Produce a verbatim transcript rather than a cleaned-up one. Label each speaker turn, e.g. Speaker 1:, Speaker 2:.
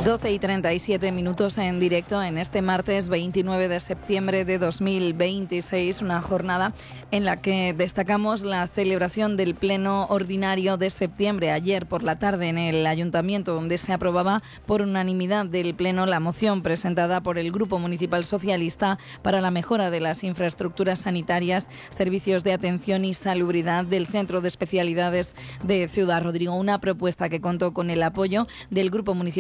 Speaker 1: doce y treinta y siete minutos en directo en este martes veintinueve de septiembre de dos mil veintiséis, una jornada en la que destacamos la celebración del Pleno Ordinario de septiembre, ayer por la tarde en el Ayuntamiento, donde se aprobaba por unanimidad del Pleno la moción presentada por el Grupo Municipal Socialista para la mejora de las infraestructuras sanitarias, servicios de atención y salubridad del Centro de Especialidades de Ciudad Rodrigo, una propuesta que contó con el apoyo del Grupo Municipal